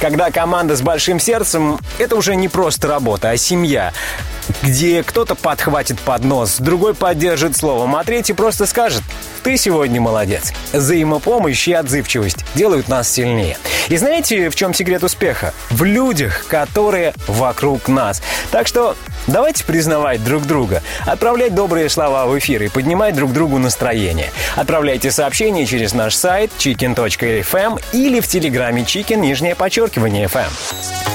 Когда команда с большим сердцем, это уже не просто работа, а семья, где кто-то подхватит поднос, другой поддержит словом, а третий просто скажет: «Ты сегодня молодец». Взаимопомощь и отзывчивость делают нас сильнее. И знаете, в чем секрет успеха? В людях, которые вокруг нас. Так что давайте признавать друг друга, отправлять добрые слова в эфир и поднимать друг другу настроение. Отправляйте сообщения через наш сайт chicken.fm или в телеграме chicken_FM.